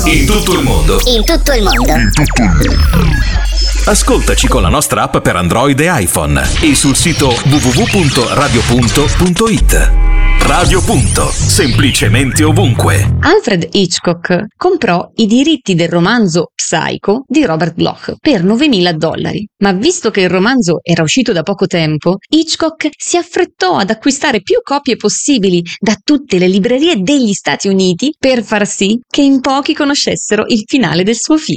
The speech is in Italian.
In tutto il mondo. In tutto il mondo. Ascoltaci con la nostra app per Android e iPhone e sul sito www.radiopunto.it. Radio Punto, semplicemente ovunque. Alfred Hitchcock comprò i diritti del romanzo Psycho di Robert Bloch per $9.000, ma visto che il romanzo era uscito da poco tempo, Hitchcock si affrettò ad acquistare più copie possibili da tutte le librerie degli Stati Uniti per far sì che in pochi conoscessero il finale del suo film.